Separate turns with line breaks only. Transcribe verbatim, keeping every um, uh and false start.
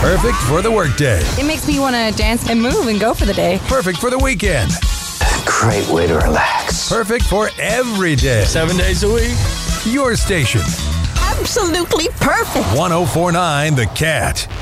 Perfect for the workday.
It makes me want to dance and move and go for the day.
Perfect for the weekend.
Great way to relax.
Perfect for every day.
Seven days a week.
Your station.
Absolutely perfect.
one oh four point nine The Cat.